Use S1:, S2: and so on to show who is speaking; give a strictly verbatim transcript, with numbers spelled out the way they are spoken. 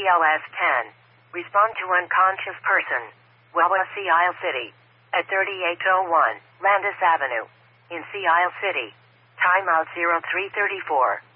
S1: L S ten. Respond to unconscious person. Wawa, Sea Isle City. At thirty-eight oh one, Landis Avenue. In Sea Isle City. Timeout zero three thirty-four.